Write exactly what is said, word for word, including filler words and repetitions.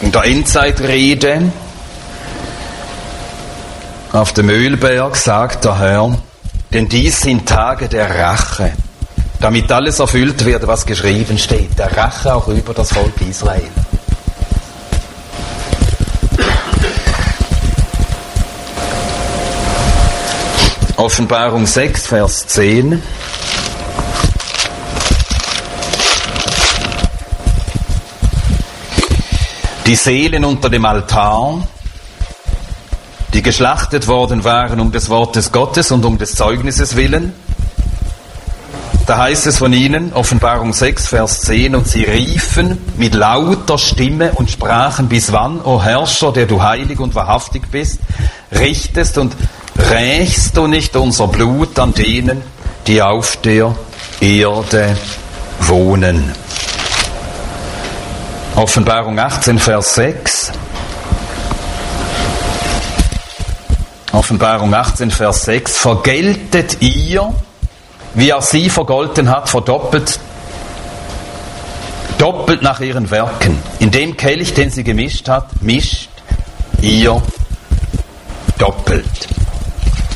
In der Endzeitrede auf dem Ölberg sagt der Herr, denn dies sind Tage der Rache, damit alles erfüllt wird, was geschrieben steht, der Rache auch über das Volk Israel. Offenbarung sechs, Vers zehn. Die Seelen unter dem Altar, die geschlachtet worden waren um des Wortes Gottes und um des Zeugnisses willen. Da heißt es von ihnen, Offenbarung sechs, Vers zehn, und sie riefen mit lauter Stimme und sprachen, bis wann, o Herrscher, der du heilig und wahrhaftig bist, richtest und rächst du nicht unser Blut an denen, die auf der Erde wohnen. Offenbarung achtzehn, Vers sechs. Offenbarung achtzehn, Vers sechs. Vergeltet ihr, wie er sie vergolten hat, verdoppelt, doppelt nach ihren Werken. In dem Kelch, den sie gemischt hat, mischt ihr doppelt.